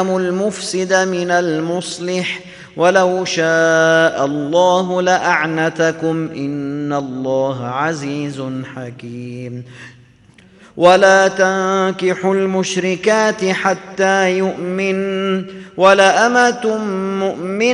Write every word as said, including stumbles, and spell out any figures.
المفسد من المصلح ولو شاء الله لأعنتكم إن الله عزيز حكيم. ولا تنكحوا المشركات حتى يؤمن ولأمة مؤمنة